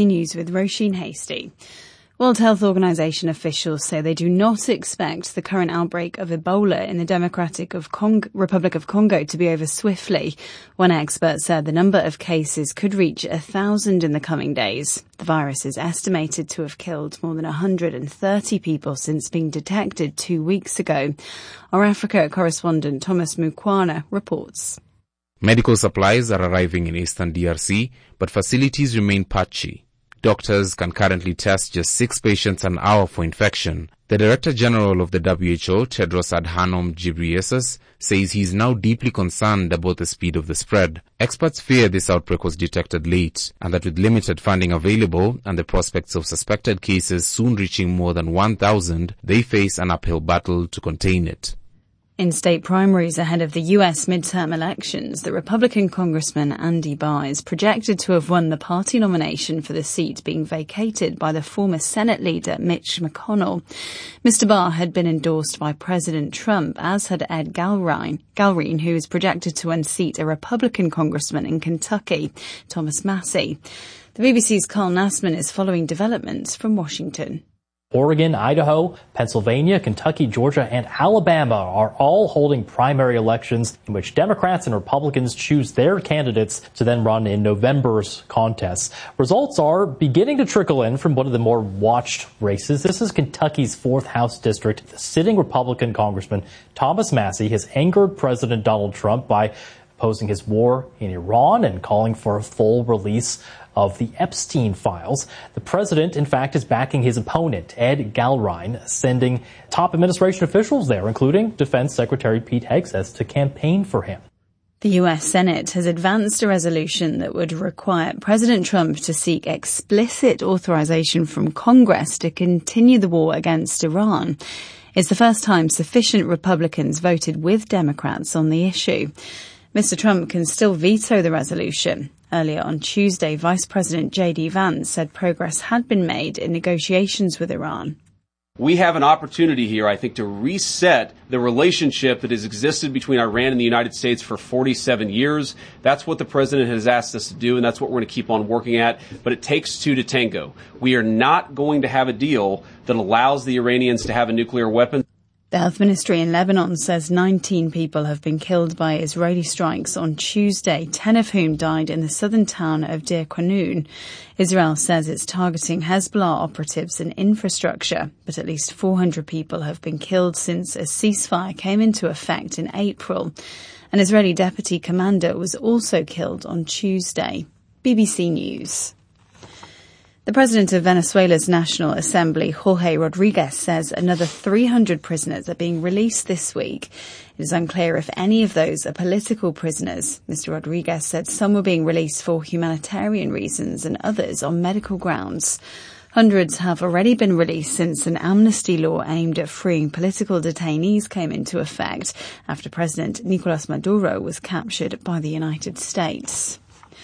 BBC News with Roisin Hasty. World Health Organization officials say they do not expect the current outbreak of Ebola in the Democratic Republic of Congo to be over swiftly. One expert said the number of cases could reach 1,000 in the coming days. The virus is estimated to have killed more than 130 people since being detected 2 weeks ago. Our Africa correspondent Thomas Mukwana reports. Medical supplies are arriving in eastern DRC, but facilities remain patchy. Doctors can currently test just 6 patients an hour for infection. The Director General of the WHO, Tedros Adhanom Ghebreyesus, says he is now deeply concerned about the speed of the spread. Experts fear this outbreak was detected late, and that with limited funding available and the prospects of suspected cases soon reaching more than 1,000, they face an uphill battle to contain it. In state primaries ahead of the US midterm elections, the Republican Congressman Andy Barr is projected to have won the party nomination for the seat being vacated by the former Senate leader Mitch McConnell. Mr. Barr had been endorsed by President Trump, as had Ed Galrine, who is projected to unseat a Republican congressman in Kentucky, Thomas Massie. The BBC's Carl Nassman is following developments from Washington. Oregon, Idaho, Pennsylvania, Kentucky, Georgia, and Alabama are all holding primary elections in which Democrats and Republicans choose their candidates to then run in November's contests. Results are beginning to trickle in from one of the more watched races. This is Kentucky's 4th House District. The sitting Republican Congressman Thomas Massie has angered President Donald Trump by opposing his war in Iran and calling for a full release of the Epstein files. The president, in fact, is backing his opponent, Ed Galrine, sending top administration officials there, including Defense Secretary Pete Hegseth, to campaign for him. The US Senate has advanced a resolution that would require President Trump to seek explicit authorization from Congress to continue the war against Iran. It's the first time sufficient Republicans voted with Democrats on the issue. Mr. Trump can still veto the resolution. Earlier on Tuesday, Vice President J.D. Vance said progress had been made in negotiations with Iran. We have an opportunity here, I think, to reset the relationship that has existed between Iran and the United States for 47 years. That's what the president has asked us to do, and that's what we're going to keep on working at. But it takes two to tango. We are not going to have a deal that allows the Iranians to have a nuclear weapon. The health ministry in Lebanon says 19 people have been killed by Israeli strikes on Tuesday, 10 of whom died in the southern town of Deir Qanoun. Israel says it's targeting Hezbollah operatives and infrastructure, but at least 400 people have been killed since a ceasefire came into effect in April. An Israeli deputy commander was also killed on Tuesday. BBC News. The president of Venezuela's National Assembly, Jorge Rodriguez, says another 300 prisoners are being released this week. It is unclear if any of those are political prisoners. Mr. Rodriguez said some were being released for humanitarian reasons and others on medical grounds. Hundreds have already been released since an amnesty law aimed at freeing political detainees came into effect after President Nicolas Maduro was captured by the United States.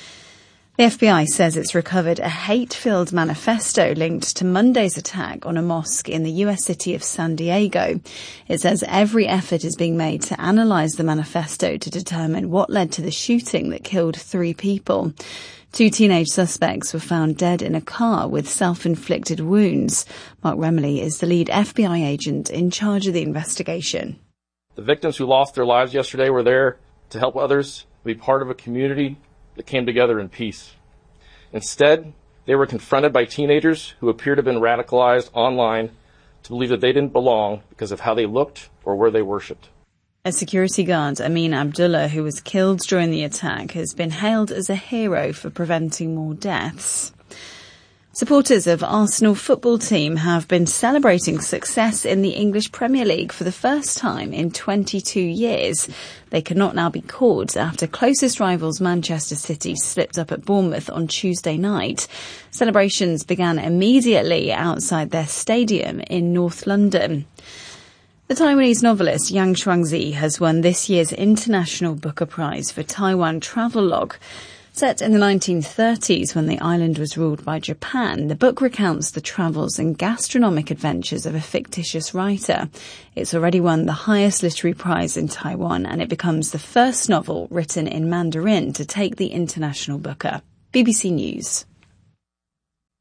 The FBI says it's recovered a hate-filled manifesto linked to Monday's attack on a mosque in the US city of San Diego. It says every effort is being made to analyze the manifesto to determine what led to the shooting that killed 3 people. 2 teenage suspects were found dead in a car with self-inflicted wounds. Mark Remley is the lead FBI agent in charge of the investigation. The victims who lost their lives yesterday were there to help others, be part of a community that came together in peace. Instead, they were confronted by teenagers who appear to have been radicalized online to believe that they didn't belong because of how they looked or where they worshipped. A security guard, Amin Abdullah, who was killed during the attack, has been hailed as a hero for preventing more deaths. Supporters of Arsenal football team have been celebrating success in the English Premier League for the first time in 22 years. They cannot now be caught after closest rivals Manchester City slipped up at Bournemouth on Tuesday night. Celebrations began immediately outside their stadium in North London. The Taiwanese novelist Yang Shuangzi has won this year's International Booker Prize for Taiwan Travelogue. Set in the 1930s when the island was ruled by Japan, the book recounts the travels and gastronomic adventures of a fictitious writer. It's already won the highest literary prize in Taiwan, and it becomes the first novel written in Mandarin to take the International Booker. BBC News.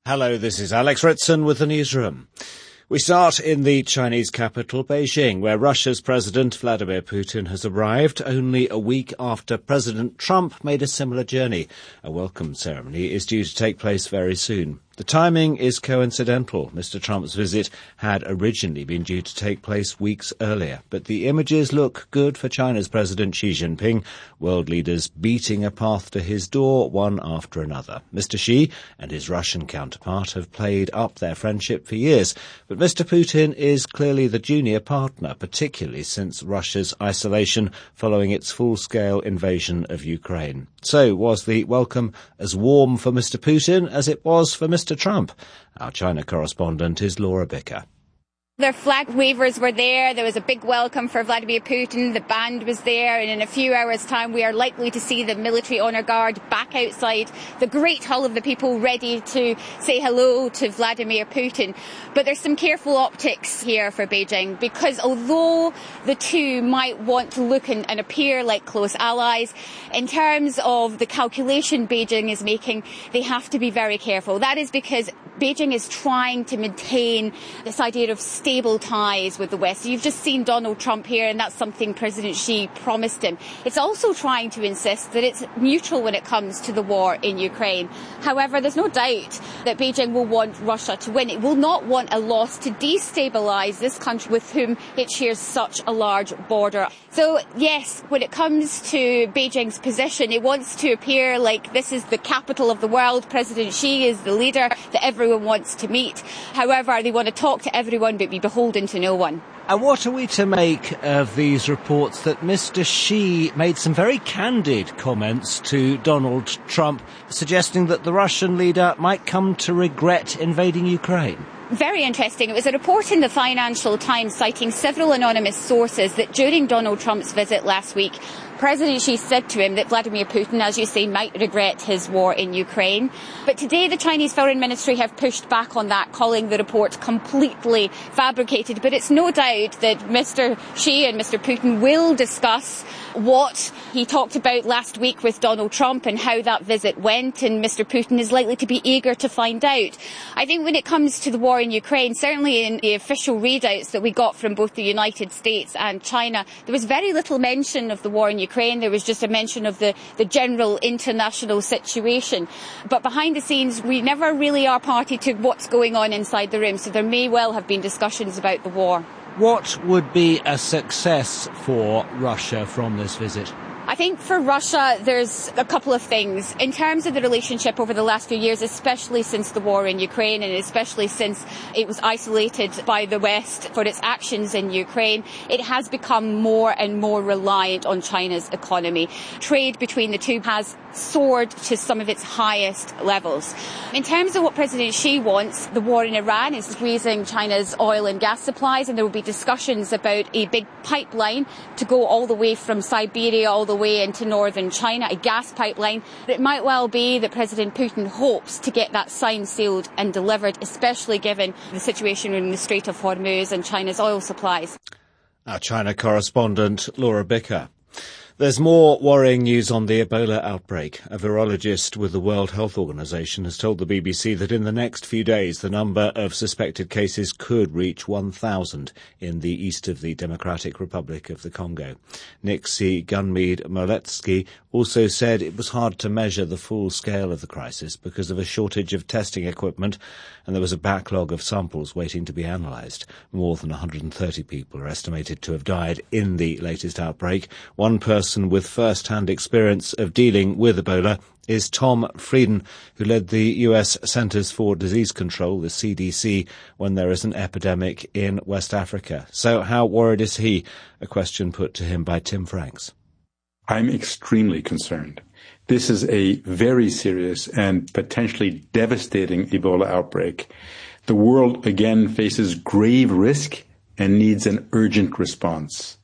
Hello, this is Alex Ritson with the newsroom. We start in the Chinese capital, Beijing, where Russia's President Vladimir Putin has arrived only a week after President Trump made a similar journey. A welcome ceremony is due to take place very soon. The timing is coincidental. Mr. Trump's visit had originally been due to take place weeks earlier, but the images look good for China's President Xi Jinping, world leaders beating a path to his door one after another. Mr. Xi and his Russian counterpart have played up their friendship for years, but Mr. Putin is clearly the junior partner, particularly since Russia's isolation following its full-scale invasion of Ukraine. So was the welcome as warm for Mr. Putin as it was for Mr. Trump? Our China correspondent is Laura Bicker. Their flag wavers were there. There was a big welcome for Vladimir Putin. The band was there. And in a few hours' time, we are likely to see the military honour guard back outside the great hull of the people ready to say hello to Vladimir Putin. But there's some careful optics here for Beijing, because although the two might want to look and appear like close allies, in terms of the calculation Beijing is making, they have to be very careful. That is because Beijing is trying to maintain this idea of stable ties with the West. You've just seen Donald Trump here, and that's something President Xi promised him. It's also trying to insist that it's neutral when it comes to the war in Ukraine. However, there's no doubt that Beijing will want Russia to win. It will not want a loss to destabilise this country with whom it shares such a large border. So, yes, when it comes to Beijing's position, it wants to appear like this is the capital of the world. President Xi is the leader that everyone wants to meet. However, they want to talk to everyone but be beholden to no one. And what are we to make of these reports that Mr. Xi made some very candid comments to Donald Trump, suggesting that the Russian leader might come to regret invading Ukraine? Very interesting. It was a report in the Financial Times citing several anonymous sources that during Donald Trump's visit last week, President Xi said to him that Vladimir Putin, as you say, might regret his war in Ukraine. But today the Chinese Foreign Ministry have pushed back on that, calling the report completely fabricated. But it's no doubt that Mr. Xi and Mr. Putin will discuss what he talked about last week with Donald Trump and how that visit went, and Mr. Putin is likely to be eager to find out. I think when it comes to the war in Ukraine, certainly in the official readouts that we got from both the United States and China, there was very little mention of the war in Ukraine. There was just a mention of the general international situation. But behind the scenes, we never really are party to what's going on inside the room, so there may well have been discussions about the war. What would be a success for Russia from this visit? I think for Russia, there's a couple of things. In terms of the relationship over the last few years, especially since the war in Ukraine and especially since it was isolated by the West for its actions in Ukraine, it has become more and more reliant on China's economy. Trade between the two has soared to some of its highest levels. In terms of what President Xi wants, the war in Iran is squeezing China's oil and gas supplies, and there will be discussions about a big pipeline to go all the way from Siberia all the way into northern China, a gas pipeline. But it might well be that President Putin hopes to get that signed, sealed and delivered, especially given the situation in the Strait of Hormuz and China's oil supplies. Our China correspondent, Laura Bicker. There's more worrying news on the Ebola outbreak. A virologist with the World Health Organization has told the BBC that in the next few days the number of suspected cases could reach 1,000 in the east of the Democratic Republic of the Congo. Nixie Gunmead-Moletsky also said it was hard to measure the full scale of the crisis because of a shortage of testing equipment, and there was a backlog of samples waiting to be analysed. More than 130 people are estimated to have died in the latest outbreak. One person with first-hand experience of dealing with Ebola is Tom Frieden, who led the US Centers for Disease Control, the CDC, when there is an epidemic in West Africa. So how worried is he? A question put to him by Tim Franks. I'm extremely concerned. This is a very serious and potentially devastating Ebola outbreak. The world again faces grave risk and needs an urgent response.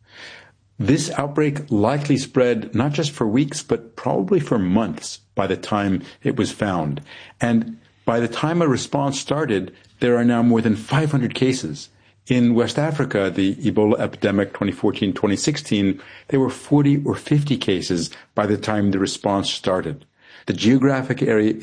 This outbreak likely spread not just for weeks, but probably for months by the time it was found. And by the time a response started, there are now more than 500 cases. In West Africa, the Ebola epidemic 2014-2016, there were 40 or 50 cases by the time the response started. The geographic area is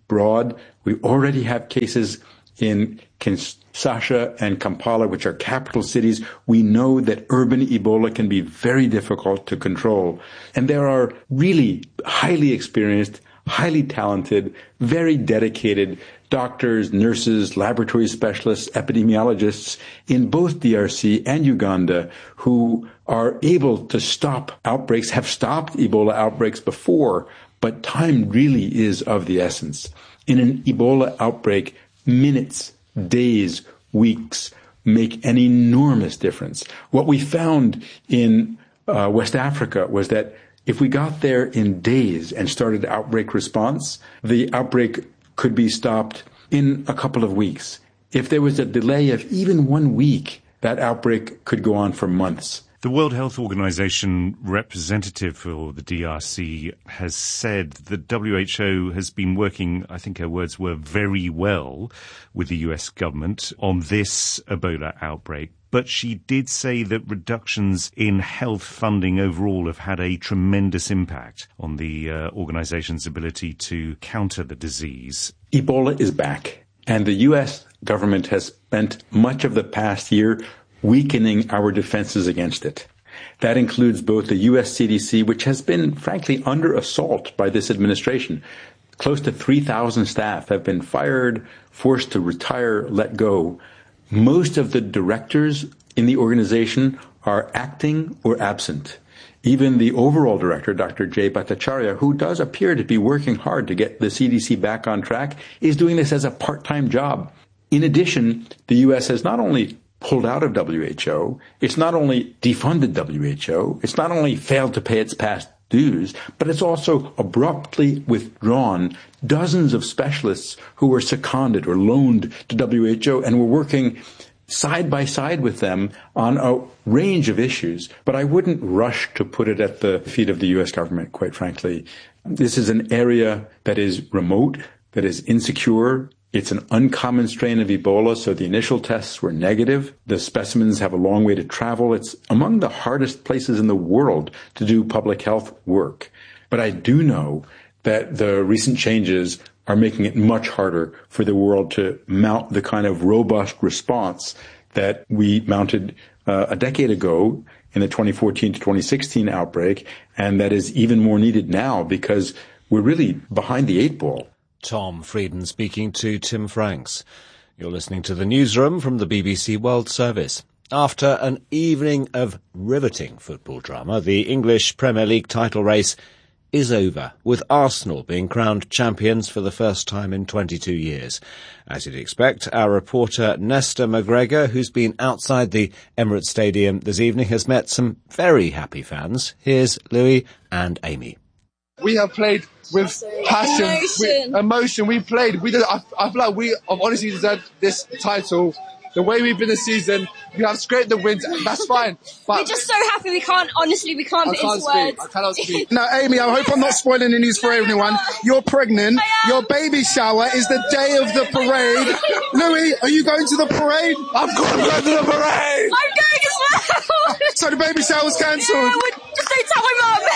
broad. We already have cases in Kinshasa and Kampala, which are capital cities. We know that urban Ebola can be very difficult to control. And there are really highly experienced, highly talented, very dedicated doctors, nurses, laboratory specialists, epidemiologists in both DRC and Uganda who are able to stop outbreaks, have stopped Ebola outbreaks before, but time really is of the essence. In an Ebola outbreak, minutes, days, weeks make an enormous difference. What we found in West Africa was that if we got there in days and started outbreak response, the outbreak could be stopped in a couple of weeks. If there was a delay of even 1 week, that outbreak could go on for months. The World Health Organization representative for the DRC has said the WHO has been working, I think her words were, very well with the US government on this Ebola outbreak. But she did say that reductions in health funding overall have had a tremendous impact on the organization's ability to counter the disease. Ebola is back, and the US government has spent much of the past year weakening our defenses against it. That includes both the US CDC, which has been, frankly, under assault by this administration. Close to 3,000 staff have been fired, forced to retire, let go. Most of the directors in the organization are acting or absent. Even the overall director, Dr. Jay Bhattacharya, who does appear to be working hard to get the CDC back on track, is doing this as a part-time job. In addition, the US has not only pulled out of WHO, it's not only defunded WHO, it's not only failed to pay its past dues, but it's also abruptly withdrawn dozens of specialists who were seconded or loaned to WHO and were working side by side with them on a range of issues. But I wouldn't rush to put it at the feet of the US government, quite frankly. This is an area that is remote, that is insecure. It's an uncommon strain of Ebola, so the initial tests were negative. The specimens have a long way to travel. It's among the hardest places in the world to do public health work. But I do know that the recent changes are making it much harder for the world to mount the kind of robust response that we mounted a decade ago in the 2014 to 2016 outbreak, and that is even more needed now because we're really behind the eight ball. Tom Frieden speaking to Tim Franks. You're listening to the newsroom from the BBC World Service. After an evening of riveting football drama, the English Premier League title race is over, with Arsenal being crowned champions for the first time in 22 years. As you'd expect, our reporter Nesta McGregor, who's been outside the Emirates Stadium this evening, has met some very happy fans. Here's Louis and Amy. We have played with passion, with emotion. We played. I feel like we have honestly deserved this title. The way we've been this season, we have scraped the wins. That's fine. But we're just so happy. We can't put into words. I cannot speak. Now, Amy, I hope I'm not spoiling the news for everyone. You're pregnant. Your baby shower is the day of the parade. Louis, are you going to the parade? I've got to go to the parade. I'm going as well. So the baby shower's cancelled. Yeah, just don't tell my mum.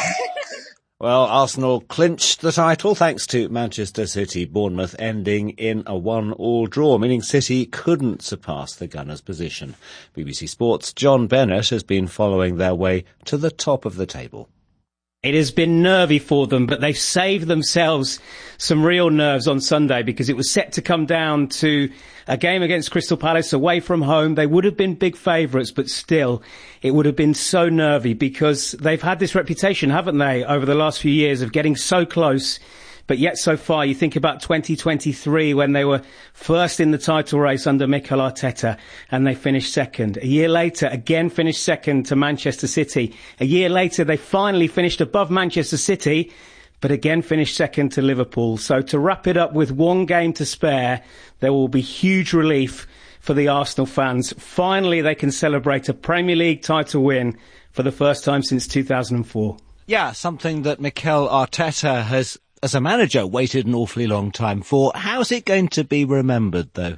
Well, Arsenal clinched the title thanks to Manchester City, Bournemouth ending in a 1-1 draw, meaning City couldn't surpass the Gunners' position. BBC Sports' John Bennett has been following their way to the top of the table. It has been nervy for them, but they've saved themselves some real nerves on Sunday because it was set to come down to a game against Crystal Palace away from home. They would have been big favourites, but still, it would have been so nervy because they've had this reputation, haven't they, over the last few years of getting so close, but yet so far. You think about 2023 when they were first in the title race under Mikel Arteta and they finished second. A year later, again finished second to Manchester City. A year later, they finally finished above Manchester City, but again finished second to Liverpool. So to wrap it up with one game to spare, there will be huge relief for the Arsenal fans. Finally, they can celebrate a Premier League title win for the first time since 2004. Yeah, something that Mikel Arteta has, as a manager, waited an awfully long time for. How's it going to be remembered, though?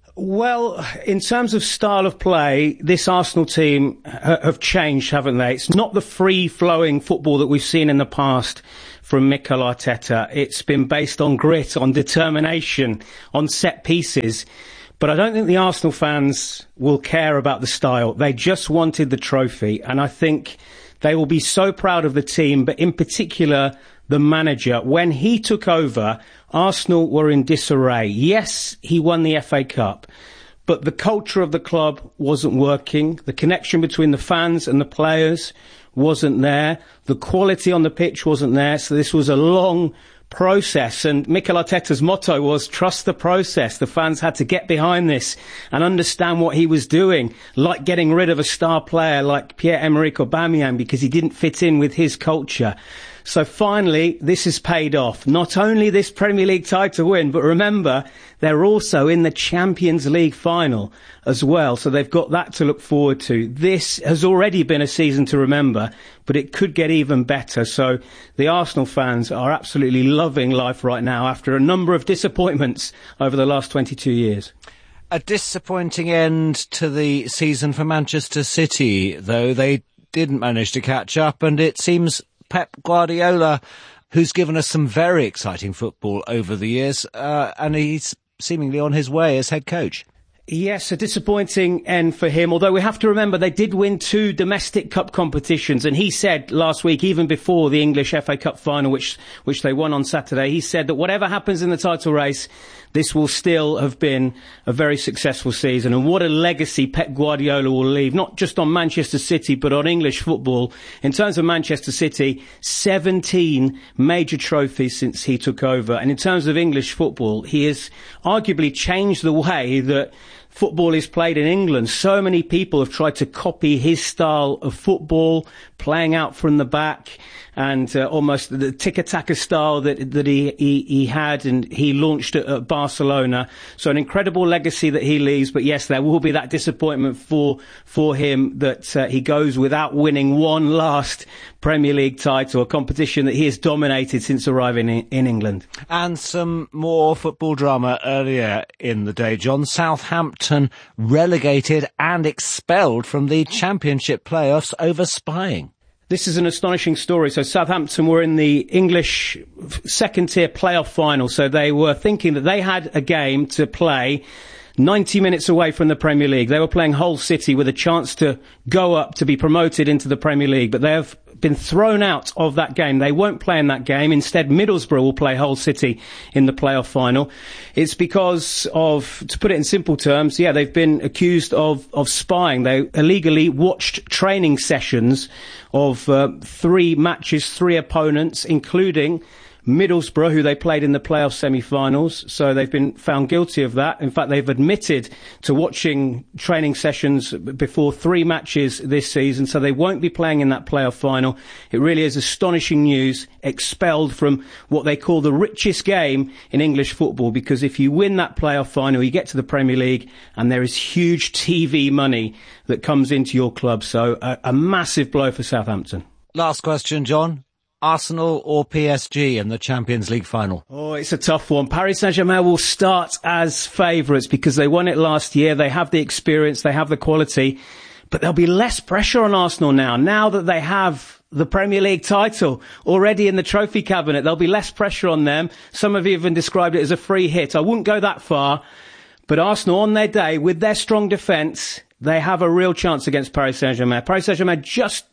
Well, in terms of style of play, this Arsenal team have changed, haven't they? It's not the free-flowing football that we've seen in the past from Mikel Arteta. It's been based on grit, on determination, on set pieces. But I don't think the Arsenal fans will care about the style. They just wanted the trophy. And I think they will be so proud of the team, but in particular, the manager. When he took over, Arsenal were in disarray. Yes, he won the FA Cup, but the culture of the club wasn't working. The connection between the fans and the players wasn't there. The quality on the pitch wasn't there. So this was a long process, and Mikel Arteta's motto was trust the process. The fans had to get behind this and understand what he was doing, like getting rid of a star player like Pierre-Emerick Aubameyang because he didn't fit in with his culture. So finally, this has paid off. Not only this Premier League title win, but remember, they're also in the Champions League final as well. So they've got that to look forward to. This has already been a season to remember, but it could get even better. So the Arsenal fans are absolutely loving life right now after a number of disappointments over the last 22 years. A disappointing end to the season for Manchester City, though. They didn't manage to catch up, and it seems Pep Guardiola, who's given us some very exciting football over the years, and he's seemingly on his way as head coach. Yes, a disappointing end for him, although we have to remember they did win 2 domestic cup competitions, and he said last week, even before the English FA Cup final, which they won on Saturday, he said that whatever happens in the title race, this will still have been a very successful season. And what a legacy Pep Guardiola will leave, not just on Manchester City, but on English football. In terms of Manchester City, 17 major trophies since he took over. And in terms of English football, he has arguably changed the way that football is played in England. So many people have tried to copy his style of football, playing out from the back, and almost the tiki-taka style that he had, and he launched at Barcelona. So an incredible legacy that he leaves. But yes, there will be that disappointment for him that he goes without winning one last Premier League title, a competition that he has dominated since arriving in England. And some more football drama earlier in the day, John. Southampton relegated and expelled from the Championship playoffs over spying. This is an astonishing story. So Southampton were in the English second-tier playoff final. So they were thinking that they had a game to play 90 minutes away from the Premier League. They were playing Hull City with a chance to go up to be promoted into the Premier League. But they have been thrown out of that game. They won't play in that game. Instead, Middlesbrough will play Hull City in the playoff final. It's because of, to put it in simple terms, they've been accused of spying. They illegally watched training sessions of 3 matches, 3 opponents, including Middlesbrough, who they played in the playoff semi-finals. So they've been found guilty of that. In fact, they've admitted to watching training sessions before 3 matches this season. So they won't be playing in that playoff final. It really is astonishing news. Expelled from what they call the richest game in English football, because if you win that playoff final, you get to the Premier League and there is huge TV money that comes into your club. So a massive blow for Southampton. Last question, John. Arsenal or PSG in the Champions League final? Oh, it's a tough one. Paris Saint-Germain will start as favourites because they won it last year. They have the experience, they have the quality, but there'll be less pressure on Arsenal now that they have the Premier League title already in the trophy cabinet. There'll be less pressure on them. Some have even described it as a free hit. I wouldn't go that far, but Arsenal on their day with their strong defence, they have a real chance against Paris Saint-Germain. Paris Saint-Germain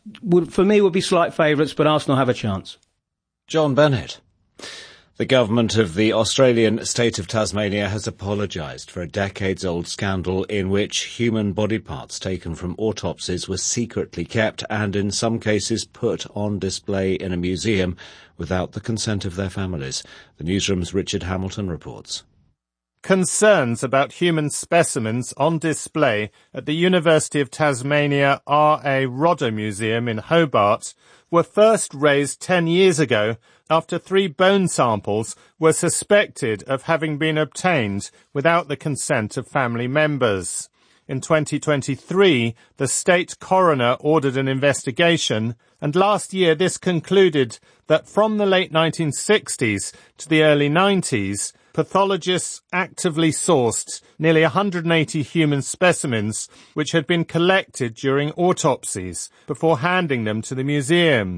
would be slight favourites, but Arsenal have a chance. John Bennett. The government of the Australian state of Tasmania has apologised for a decades-old scandal in which human body parts taken from autopsies were secretly kept and in some cases put on display in a museum without the consent of their families. The newsroom's Richard Hamilton reports. Concerns about human specimens on display at the University of Tasmania R.A. Rodder Museum in Hobart were first raised 10 years ago after 3 bone samples were suspected of having been obtained without the consent of family members. In 2023, the state coroner ordered an investigation, and last year this concluded that from the late 1960s to the early 90s, pathologists actively sourced nearly 180 human specimens which had been collected during autopsies before handing them to the museum.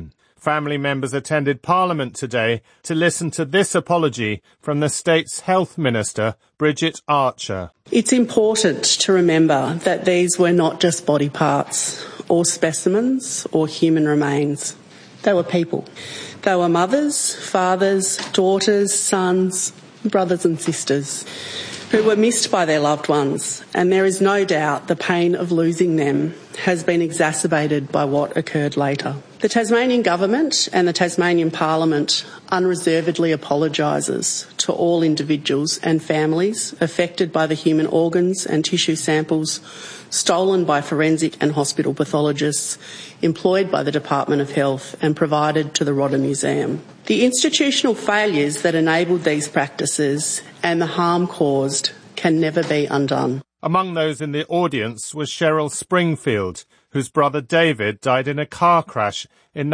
Family members attended Parliament today to listen to this apology from the state's Health Minister, Bridget Archer. It's important to remember that these were not just body parts or specimens or human remains. They were people. They were mothers, fathers, daughters, sons, brothers and sisters who were missed by their loved ones, and there is no doubt the pain of losing them has been exacerbated by what occurred later. The Tasmanian Government and the Tasmanian Parliament unreservedly apologises to all individuals and families affected by the human organs and tissue samples stolen by forensic and hospital pathologists employed by the Department of Health and provided to the Rodda Museum. The institutional failures that enabled these practices and the harm caused can never be undone. Among those in the audience was Cheryl Springfield, whose brother David died in a car crash in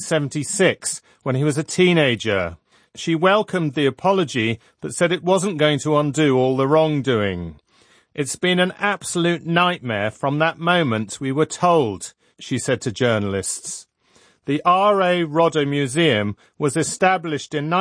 1976 when he was a teenager. She welcomed the apology but said it wasn't going to undo all the wrongdoing. "It's been an absolute nightmare from that moment we were told," she said to journalists. The R.A. Rodda Museum was established in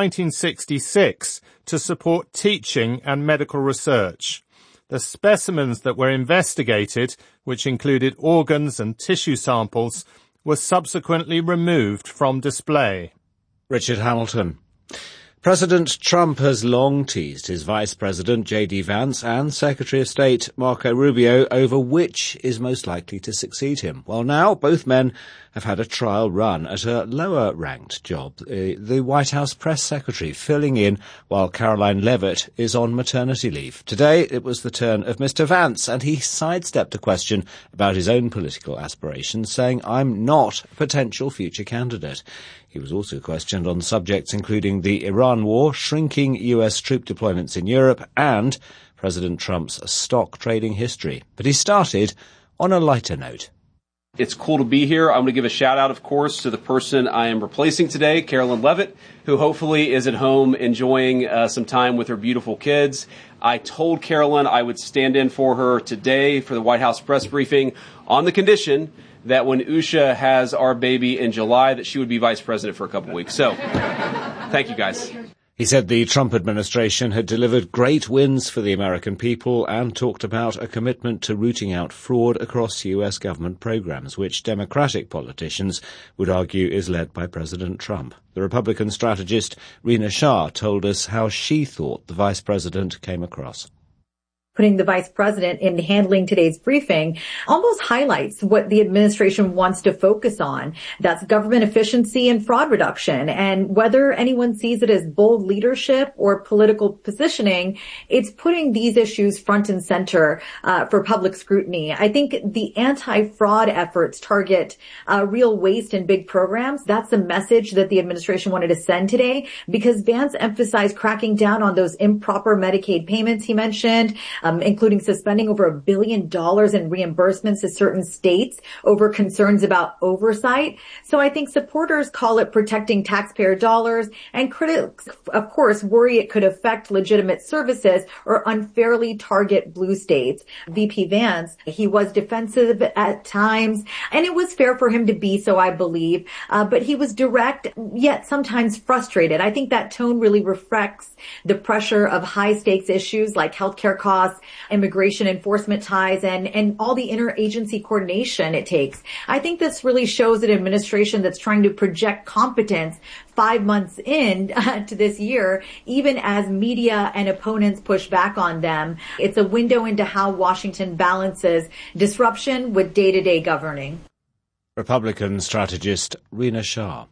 1966 to support teaching and medical research. The specimens that were investigated, which included organs and tissue samples, were subsequently removed from display. Richard Hamilton. President Trump has long teased his Vice President J.D. Vance and Secretary of State Marco Rubio over which is most likely to succeed him. Well, now both men have had a trial run at a lower-ranked job, the White House press secretary, filling in while Caroline Leavitt is on maternity leave. Today it was the turn of Mr. Vance, and he sidestepped a question about his own political aspirations, saying, "I'm not a potential future candidate." He was also questioned on subjects including the Iran war, shrinking US troop deployments in Europe, and President Trump's stock trading history. But he started on a lighter note. It's cool to be here. I'm going to give a shout out, of course, to the person I am replacing today, Caroline Leavitt, who hopefully is at home enjoying some time with her beautiful kids. I told Caroline I would stand in for her today for the White House press briefing on the condition that when Usha has our baby in July, that she would be vice president for a couple weeks. So, thank you, guys. He said the Trump administration had delivered great wins for the American people and talked about a commitment to rooting out fraud across US government programs, which Democratic politicians would argue is led by President Trump. The Republican strategist Rina Shah told us how she thought the vice president came across. Putting the vice president in handling today's briefing almost highlights what the administration wants to focus on. That's government efficiency and fraud reduction. And whether anyone sees it as bold leadership or political positioning, it's putting these issues front and center for public scrutiny. I think the anti-fraud efforts target real waste in big programs. That's the message that the administration wanted to send today, because Vance emphasized cracking down on those improper Medicaid payments he mentioned, including suspending over $1 billion in reimbursements to certain states over concerns about oversight. So I think supporters call it protecting taxpayer dollars, and critics, of course, worry it could affect legitimate services or unfairly target blue states. VP Vance, he was defensive at times, and it was fair for him to be so, I believe, but he was direct, yet sometimes frustrated. I think that tone really reflects the pressure of high-stakes issues like healthcare costs, immigration enforcement ties, and all the interagency coordination it takes. I think this really shows an administration that's trying to project competence 5 months in to this year, even as media and opponents push back on them. It's a window into how Washington balances disruption with day-to-day governing. Republican strategist Rina Shah.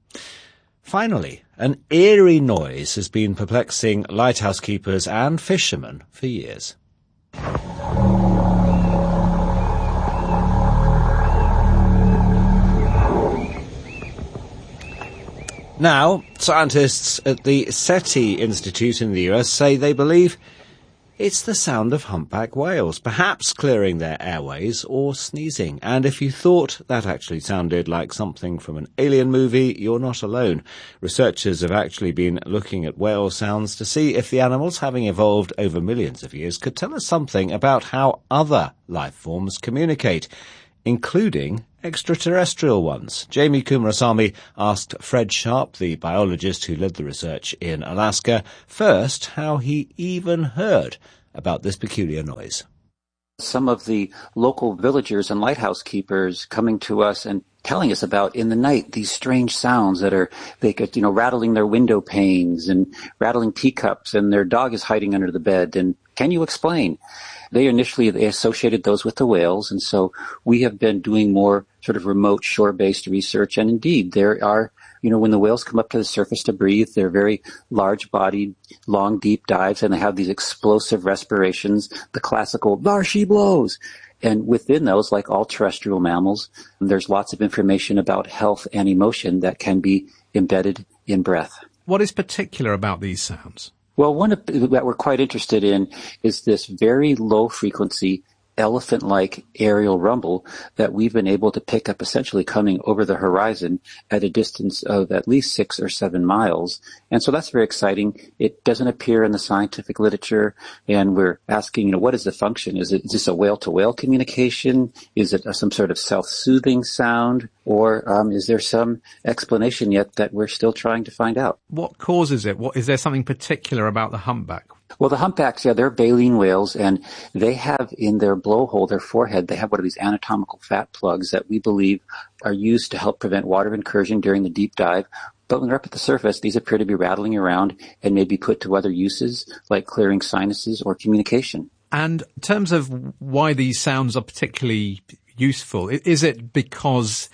Finally, an eerie noise has been perplexing lighthouse keepers and fishermen for years. Now, scientists at the SETI Institute in the US say they believe it's the sound of humpback whales, perhaps clearing their airways or sneezing. And if you thought that actually sounded like something from an alien movie, you're not alone. Researchers have actually been looking at whale sounds to see if the animals, having evolved over millions of years, could tell us something about how other life forms communicate, including extraterrestrial ones. Jamie Kumarasamy asked Fred Sharp, the biologist who led the research in Alaska, first how he even heard about this peculiar noise. Some of the local villagers and lighthouse keepers coming to us and telling us about in the night these strange sounds that are, rattling their window panes and rattling teacups, and their dog is hiding under the bed. And can you explain? They associated those with the whales, and so we have been doing more sort of remote shore-based research. And indeed, there are, when the whales come up to the surface to breathe, they're very large-bodied, long, deep dives, and they have these explosive respirations, the classical, "There she blows." And within those, like all terrestrial mammals, there's lots of information about health and emotion that can be embedded in breath. What is particular about these sounds? Well, one that we're quite interested in is this very low-frequency, elephant-like aerial rumble that we've been able to pick up essentially coming over the horizon at a distance of at least 6 or 7 miles. And so that's very exciting. It doesn't appear in the scientific literature, and we're asking, what is the function? Is this a whale-to-whale communication? Is it some sort of self-soothing sound? Or is there some explanation yet that we're still trying to find out? What causes it? Is there something particular about the humpback? Well, the humpbacks, they're baleen whales, and they have in their blowhole, their forehead, they have one of these anatomical fat plugs that we believe are used to help prevent water incursion during the deep dive. But when they're up at the surface, these appear to be rattling around and may be put to other uses, like clearing sinuses or communication. And in terms of why these sounds are particularly useful, is it because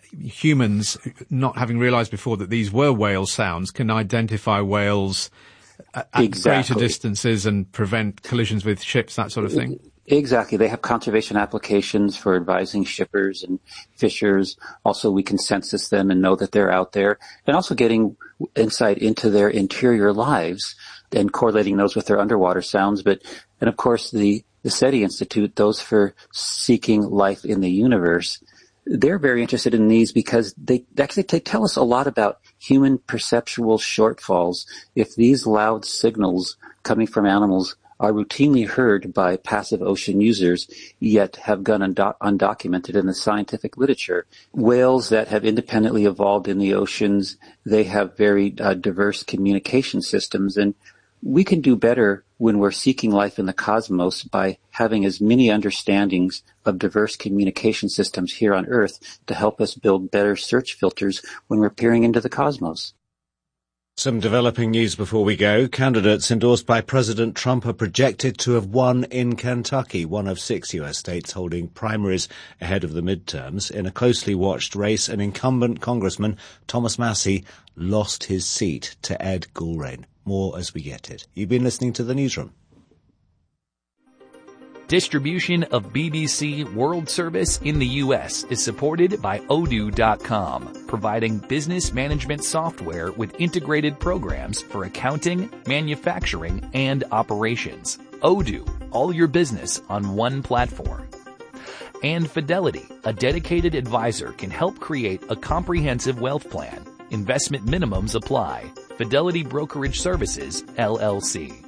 humans, not having realized before that these were whale sounds, can identify whales at greater distances and prevent collisions with ships, that sort of thing? Exactly. They have conservation applications for advising shippers and fishers. Also, we can census them and know that they're out there, and also getting insight into their interior lives and correlating those with their underwater sounds. And of course, the SETI Institute, those for seeking life in the universe, they're very interested in these because they tell us a lot about human perceptual shortfalls. If these loud signals coming from animals are routinely heard by passive ocean users, yet have gone undocumented in the scientific literature. Whales that have independently evolved in the oceans, they have very diverse communication systems, and we can do better when we're seeking life in the cosmos by having as many understandings of diverse communication systems here on Earth to help us build better search filters when we're peering into the cosmos. Some developing news before we go. Candidates endorsed by President Trump are projected to have won in Kentucky, one of 6 U.S. states holding primaries ahead of the midterms. In a closely watched race, an incumbent Congressman, Thomas Massie, lost his seat to Ed Gulrain. More as we get it. You've been listening to The Newsroom. Distribution of BBC World Service in the U.S. is supported by Odoo.com, providing business management software with integrated programs for accounting, manufacturing, and operations. Odoo, all your business on one platform. And Fidelity, a dedicated advisor, can help create a comprehensive wealth plan. Investment minimums apply. Fidelity Brokerage Services, LLC.